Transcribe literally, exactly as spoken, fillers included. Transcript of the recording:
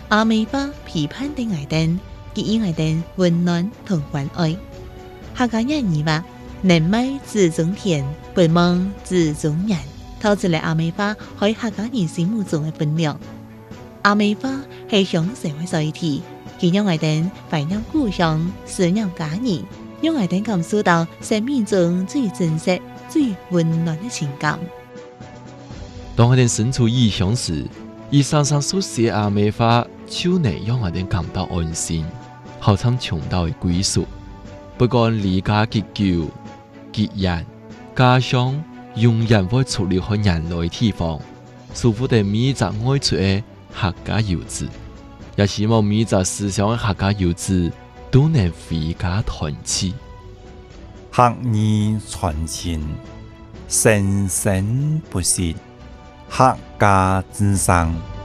阿美花批判的爱灯，给予爱灯温暖同关爱。客家人語話：人美自中天，本夢自中人。透出嚟阿美花喺客家人心目中嘅分量。阿美花係向社會載體，佢讓愛燈懷念故鄉，思念家人，讓愛燈感受到生命中最真實、最温暖嘅情感。 當我哋身處異鄉時，伊常常所寫阿美花，就能讓我哋感到安心，好像窮到嘅歸屬。不管離家幾久、幾遠，家鄉永遠會出離開人類地方，守護着每一個愛出嘅客家遊子，也希望每一個思鄉嘅客家遊子都能回家團聚。 客語傳情，生生不息，客家之聲。